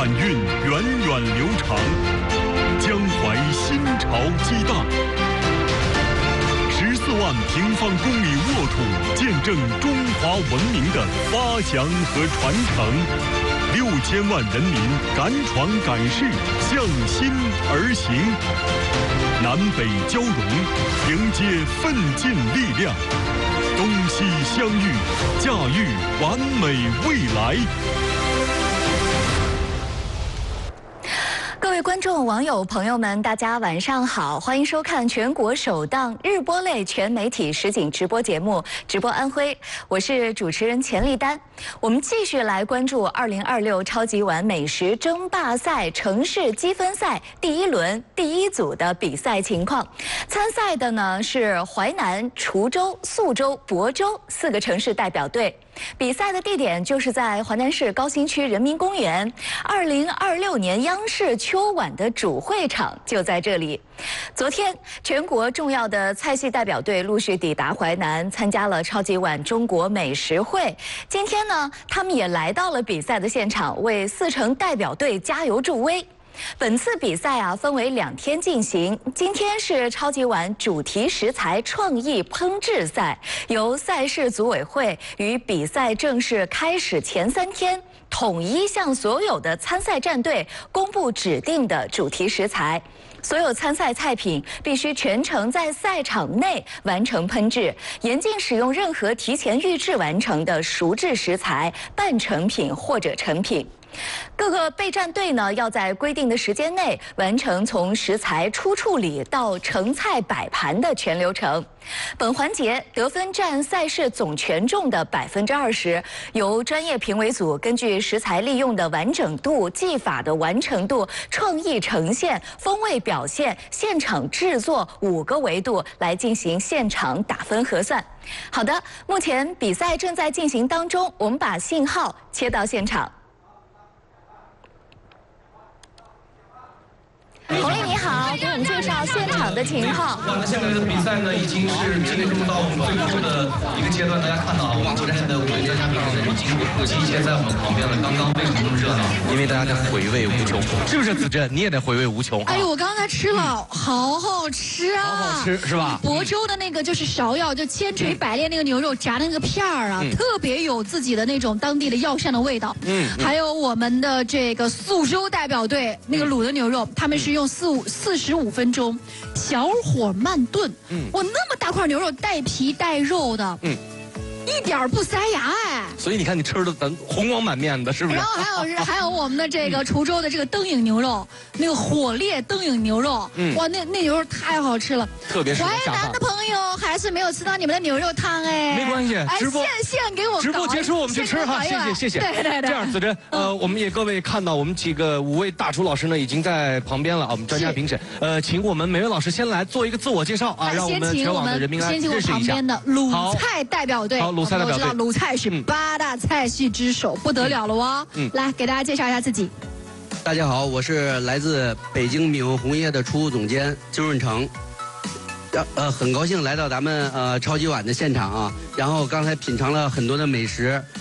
晚运源远流长，江淮新潮激荡。14万平方公里沃土，见证中华文明的发祥和传承。6000万人民敢闯敢试，向心而行。南北交融，迎接奋进力量。东西相遇，驾驭完美未来。 各位观众、网友、朋友们，大家晚上好，欢迎收看全国首档日播类全媒体实景直播节目《直播安徽》，我是主持人钱丽丹。我们继续来关注2026超级碗美食争霸赛城市积分赛第1轮第1组的比赛情况。参赛的呢是淮南、滁州、宿州、亳州4个城市代表队。比赛的地点就是在淮南市高新区人民公园，2026年央视秋晚的主会场就在这里。昨天，全国重要的菜系代表队陆续抵达淮南，参加了超级碗中国美食会。今天呢，他们也来到了比赛的现场，为4城代表队加油助威。本次比赛分为2天进行，今天是超级碗主题食材创意烹制赛，由赛事组委会于比赛正式开始前3天，统一向所有的参赛战队公布指定的主题食材。所有参赛菜品必须全程在赛场内完成烹制，严禁使用任何提前预制完成的熟制食材、半成品或者成品。各个备战队呢，要在规定的时间内完成从食材初处理到盛菜摆盘的全流程。本环节得分占赛事总权重的20%，由专业评委组根据食材利用的完整度、技法的完成度、创意呈现、风味表现、现场制作5个维度来进行现场打分核算。好的，目前比赛正在进行当中，我们把信号切到现场。洪毅你好，给我们介绍现场的情况。 那现在的比赛呢，已经是进入到我们最后的一个阶段。大家看到我们今天的5位专家评审已经集结在我们旁边了。刚刚为什么那么热闹？因为大家在回味无穷，是不是子珍？你也得回味无穷。 哎呦，我刚才吃了，好好吃啊！ 好好吃是吧？ 亳州的那个就是芍药，就千锤百炼那个牛肉炸的那个片儿啊，特别有自己的那种当地的药膳的味道。还有我们的这个宿州代表队那个卤的牛肉，他们是用45分钟小火慢炖。哇，那么大块牛肉带皮带肉的。一点不塞牙哎， 所以你看你吃的红光满面的，是不是？ 然后还有我们的这个滁州的这个灯影牛肉，那个火烈灯影牛肉，哇，那牛肉太好吃了。 特别是淮南的朋友还是没有吃到你们的牛肉汤哎， 没关系，直播现给我们直播结束我们去吃哈，谢谢。 对。 这样子珍，我们也各位看到我们几个5位大厨老师呢已经在旁边了，我们专家评审，请我们每位老师先来做一个自我介绍啊，让我们全网的人民来认识一下。 先请我旁边的鲁菜代表队。 鲁菜代表队， 鲁菜是8大菜系之首，不得了了哦。来给大家介绍一下自己。 大家好，我是来自北京米文红业的储务总监周润成。很高兴来到咱们超级碗的现场啊，然后刚才品尝了很多的美食，